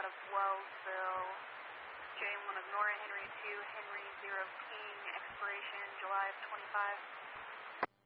out of Wellsville. J1 of Nora Henry 2, Henry 0 King, expiration July of 25.